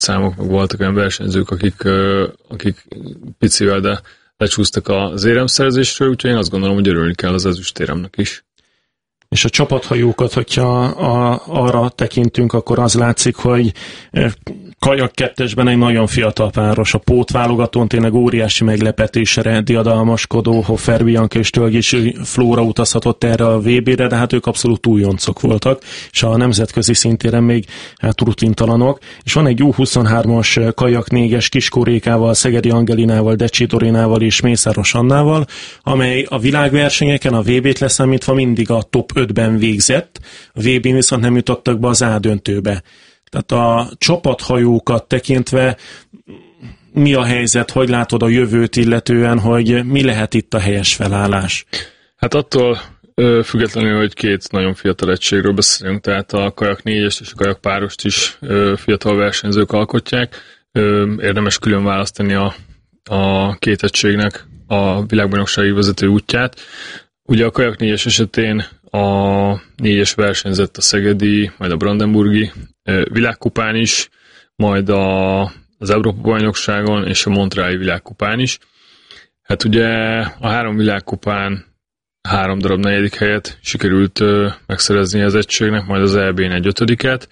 számok, meg voltak olyan versenyzők, akik picivel, de lecsúsztak az éremszerzésről, úgyhogy én azt gondolom, hogy örülni kell az ezüstéremnek is. És a csapathajókat, hogyha arra tekintünk, akkor az látszik, hogy kajak kettesben egy nagyon fiatal páros. A pótválogatón tényleg óriási meglepetésre diadalmaskodó Hofer Bianca és Tölgyesi Flóra utazhatott erre a VB-re, de hát ők abszolút újoncok voltak, és a nemzetközi szintéren még rutintalanok. És van egy U23-as kajak 4-es Kiskórékával, Szegedi Angelinával, Decsi Dorinával és Mészáros Annával, amely a világversenyeken, a VB-t leszámítva mindig a top 5-ben végzett, a VB-n viszont nem jutottak be az A döntőbe. Tehát a csapathajókat tekintve mi a helyzet, hogy látod a jövőt illetően, hogy mi lehet itt a helyes felállás? Hát attól függetlenül, hogy két nagyon fiatal egységről beszélünk, tehát a kajak 4-est és a kajak párost is fiatal versenyzők alkotják. Érdemes külön választani a két egységnek a világbajnoksági vezető útját. Ugye a kajak 4-es esetén a 4-es versenyzett a szegedi, majd a brandenburgi világkupán is, majd az Európa-bajnokságon és a Montreali világkupán is. Hát ugye a 3 világkupán 3 darab 4. helyet sikerült megszerezni az egységnek, majd az EB-n egy 5.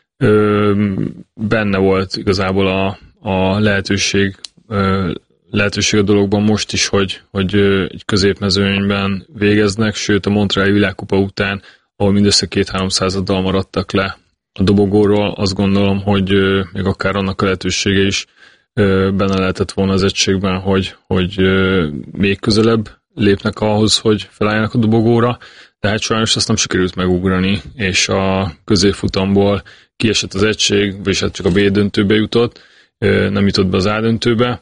Benne volt igazából a lehetőség a dologban most is, hogy egy középmezőnyben végeznek, sőt a Montreali világkupa után, ahol mindössze 2-3 maradtak le a dobogóról, azt gondolom, hogy még akár annak a lehetősége is benne lehetett volna az egységben, hogy még közelebb lépnek ahhoz, hogy felálljanak a dobogóra, de hát sajnos azt nem sikerült megugrani, és a középfutamból kiesett az egység, vagyis hát csak a B döntőbe jutott, nem jutott be az A döntőbe,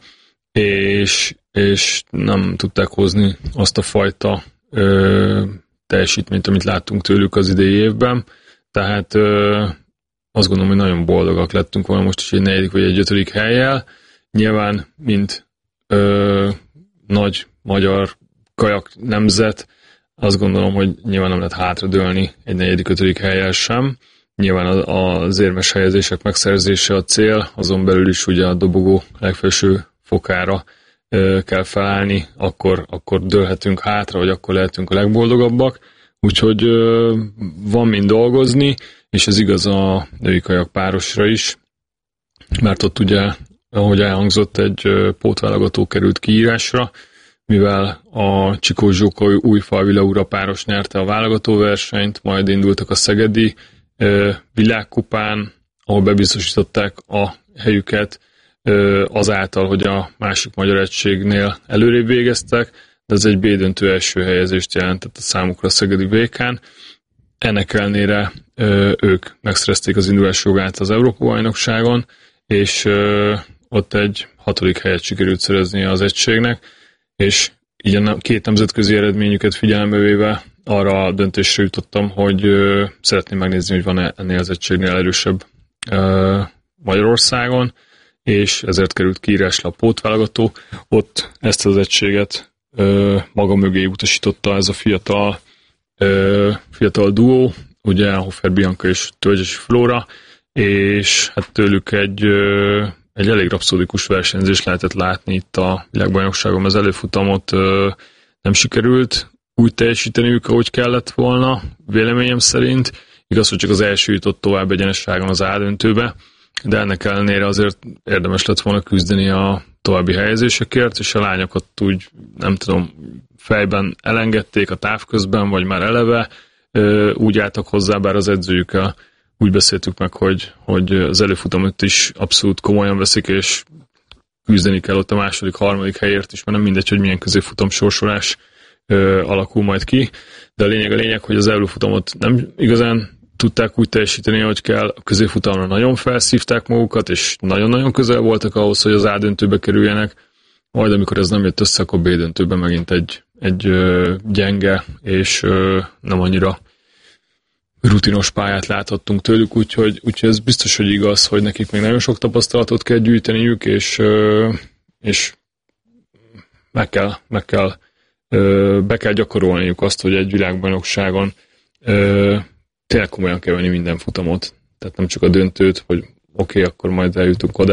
és nem tudták hozni azt a fajta teljesítményt, amit láttunk tőlük az idei évben. Tehát azt gondolom, hogy nagyon boldogak lettünk volna most is egy 4. vagy egy 5. hellyel. Nyilván, mint nagy magyar kajak nemzet, azt gondolom, hogy nyilván nem lehet hátradőlni egy 4. 5. hellyel sem. Nyilván az érmes helyezések megszerzése a cél, azon belül is ugye a dobogó legfelső fokára kell felállni, akkor dőlhetünk hátra, vagy akkor lehetünk a legboldogabbak. Úgyhogy van mind dolgozni, és ez igaz a női kajak párosra is, mert ott ugye, ahogy elhangzott, egy pótválogató került kiírásra, mivel a Csikó Zsóka Újfalvi Laura páros nyerte a válogatóversenyt, majd indultak a szegedi világkupán, ahol bebiztosították a helyüket azáltal, hogy a másik magyar egységnél előrébb végeztek, de ez egy B döntő első helyezést jelentett a számukra a szegedi VK-n. Ennek ellenére ők megszerezték az indulási jogát az Európa-bajnokságon, és ott egy 6. helyet sikerült szerezni az egységnek, és így a két nemzetközi eredményüket figyelembe véve arra a döntésre jutottam, hogy szeretném megnézni, hogy van-e ennél az egységnél erősebb Magyarországon, és ezért került kiírásra a pótválogató. Ott ezt az egységet maga mögé utasította ez a fiatal duó, ugye Hofer Bianca és Tölgyesi Flóra, és hát tőlük egy elég rapszódikus versenyzés lehetett látni itt a világbajnokságon. Az előfutamot nem sikerült úgy teljesíteniük, ahogy kellett volna, véleményem szerint. Igaz, hogy csak az első jutott tovább egyenesságon az A döntőbe, de ennek ellenére azért érdemes lett volna küzdeni a további helyezésekért, és a lányokat úgy, nem tudom, fejben elengedték a távközben, vagy már eleve úgy álltak hozzá, bár az edzőjükkel úgy beszéltük meg, hogy az előfutamot is abszolút komolyan veszik, és küzdeni kell ott a második, harmadik helyért is, mert nem mindegy, hogy milyen középfutam sorsolás alakul majd ki, de a lényeg, hogy az előfutamot nem igazán tudták úgy teljesíteni, hogy kell, a középfutamra nagyon felszívták magukat, és nagyon-nagyon közel voltak ahhoz, hogy az A döntőbe kerüljenek, majd amikor ez nem jött össze, akkor B döntőben megint egy gyenge és nem annyira rutinos pályát láthattunk tőlük, úgyhogy ez biztos, hogy igaz, hogy nekik még nagyon sok tapasztalatot kell gyűjteniük, és be kell gyakorolniuk azt, hogy egy világbajnokságon tényleg komolyan kell venni minden futamot. Tehát nem csak a döntőt, vagy oké, akkor majd eljutunk oda.